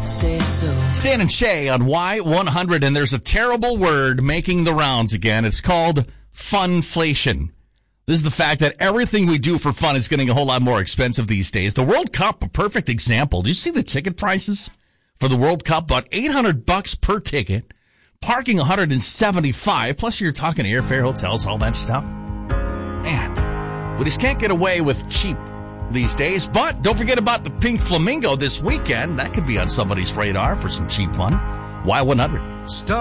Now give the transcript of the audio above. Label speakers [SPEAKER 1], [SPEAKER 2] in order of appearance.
[SPEAKER 1] say so.
[SPEAKER 2] Stan and Shay on Y100, and there's a terrible word making the rounds again. It's called funflation. This is the fact that everything we do for fun is getting a whole lot more expensive these days. The World Cup, a perfect example. Do you see the ticket prices for the World Cup? About $800 per ticket. Parking $175, plus you're talking airfare, hotels, all that stuff. Man, we just can't get away with cheap these days. But don't forget about the Pink Flamingo this weekend. That could be on somebody's radar for some cheap fun. Y100.